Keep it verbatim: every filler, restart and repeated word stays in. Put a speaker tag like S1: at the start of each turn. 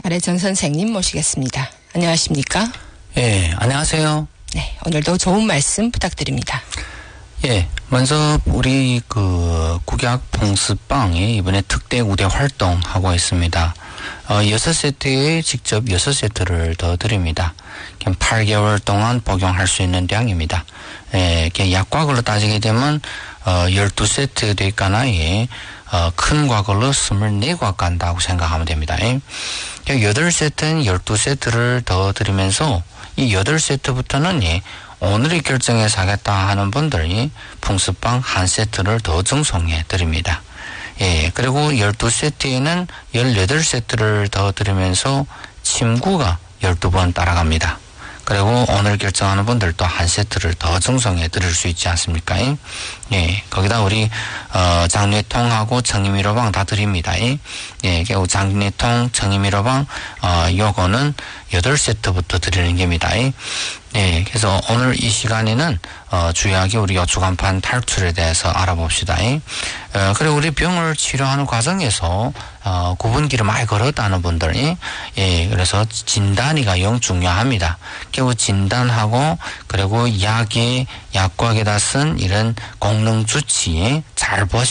S1: 발해전 선생님 모시겠습니다. 안녕하십니까?
S2: 예, 안녕하세요.
S1: 네, 오늘도 좋은 말씀 부탁드립니다.
S2: 예, 먼저 우리 그 국약 봉스빵이 이번에 특대 우대 활동하고 있습니다. 어, 여섯 세트에 직접 여섯 세트를 더 드립니다. 팔 개월 동안 복용할 수 있는 양입니다. 예, 약과걸로 따지게 되면 어, 열두 세트 되니까나에 어, 큰 과걸로 스물네 과 간다고 생각하면 됩니다. 예. 여덟 세트는 열두 세트를 더 드리면서 이 여덟 세트부터는 예, 오늘의 결정에 사겠다 하는 분들이 풍수빵 한 세트를 더 증송해 드립니다. 예, 그리고 열두 세트에는 열여덟 세트를 더 드리면서 침구가 열두 번 따라갑니다. 그리고 오늘 결정하는 분들도 한 세트를 더 증송해 드릴 수 있지 않습니까? 예, 거기다 우리, 어, 장뇌통하고 청임위로방 다 드립니다. 예, 결국 장뇌통, 청임위로방, 어, 요거는 여덟 세트부터 드리는 겁니다. 예, 그래서 오늘 이 시간에는, 어, 주요하게 우리 여추간판 탈출에 대해서 알아봅시다. 어, 그리고 우리 병을 치료하는 과정에서, 어, 구분기를 많이 걸었다는 분들이, 예, 그래서 진단이가 영 중요합니다. 결국 진단하고, 그리고 약에, 약과에다 쓴 이런 공능 주치에 잘 보시